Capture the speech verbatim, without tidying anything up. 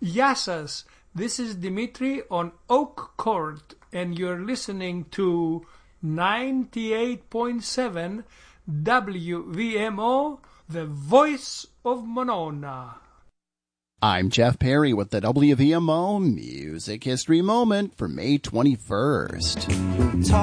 Yassas, this is Dimitri on Oak Court, and you're listening to ninety-eight point seven W V M O, the voice of Monona. I'm Jeff Perry with the W V M O Music History Moment for May twenty-first. Talk